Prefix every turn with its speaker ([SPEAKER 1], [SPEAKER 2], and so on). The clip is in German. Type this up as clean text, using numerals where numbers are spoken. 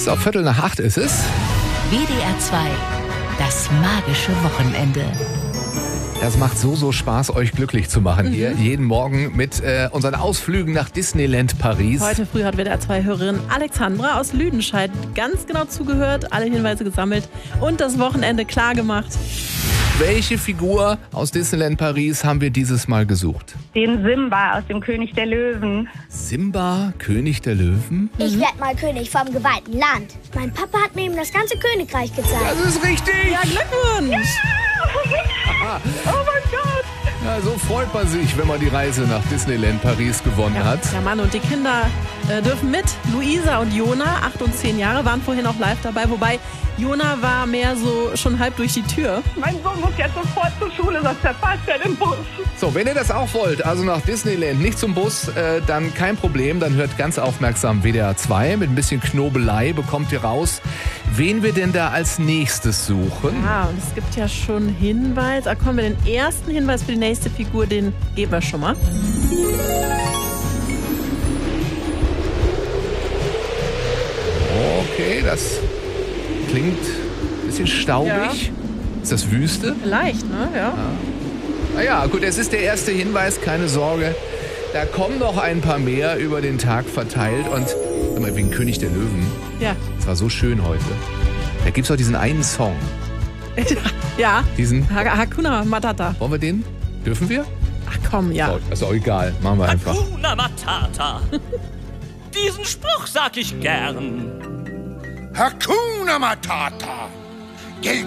[SPEAKER 1] So, 7:45 ist es.
[SPEAKER 2] WDR 2, das magische Wochenende.
[SPEAKER 1] Das macht so Spaß, euch glücklich zu machen hier jeden Morgen mit unseren Ausflügen nach Disneyland Paris.
[SPEAKER 3] Heute früh hat WDR 2-Hörerin Alexandra aus Lüdenscheid ganz genau zugehört, alle Hinweise gesammelt und das Wochenende klar gemacht.
[SPEAKER 1] Welche Figur aus Disneyland Paris haben wir dieses Mal gesucht?
[SPEAKER 4] Den Simba aus dem König der Löwen.
[SPEAKER 1] Simba, König der Löwen?
[SPEAKER 5] Ich werde mal König vom geweihten Land. Mein Papa hat mir eben das ganze Königreich gezeigt.
[SPEAKER 1] Das ist richtig!
[SPEAKER 3] Ja, Glückwunsch!
[SPEAKER 4] Oh mein Gott!
[SPEAKER 1] Ja, so freut man sich, wenn man die Reise nach Disneyland Paris gewonnen hat.
[SPEAKER 3] Ja, Mann, und die Kinder dürfen mit. Luisa und Jona, 8 und 10 Jahre, waren vorhin auch live dabei. Wobei, Jona war mehr so schon halb durch die Tür.
[SPEAKER 4] Mein Sohn muss jetzt sofort zur Schule, sonst verpasst er den Bus.
[SPEAKER 1] So, wenn ihr das auch wollt, also nach Disneyland, nicht zum Bus, dann kein Problem. Dann hört ganz aufmerksam WDR 2. Mit ein bisschen Knobelei bekommt ihr raus, wen wir denn da als nächstes suchen.
[SPEAKER 3] Ja, und es gibt ja schon Hinweis. Da kommen wir den ersten Hinweis für die nächste Figur, den geben wir schon mal.
[SPEAKER 1] Okay, das klingt ein bisschen staubig.
[SPEAKER 3] Ja.
[SPEAKER 1] Ist das Wüste?
[SPEAKER 3] Vielleicht, ne? Ja.
[SPEAKER 1] Naja, gut, es ist der erste Hinweis, keine Sorge. Da kommen noch ein paar mehr über den Tag verteilt. Und sag mal, wegen König der Löwen,
[SPEAKER 3] Ja.
[SPEAKER 1] das war so schön heute. Da gibt's doch diesen einen Song.
[SPEAKER 3] Ja.
[SPEAKER 1] Diesen,
[SPEAKER 3] Hakuna Matata.
[SPEAKER 1] wollen wir den? Dürfen wir?
[SPEAKER 3] Ach komm, ja.
[SPEAKER 1] Oh, das ist auch egal, machen wir einfach.
[SPEAKER 6] Hakuna Matata. Diesen Spruch sag ich gern.
[SPEAKER 7] Hakuna Matata.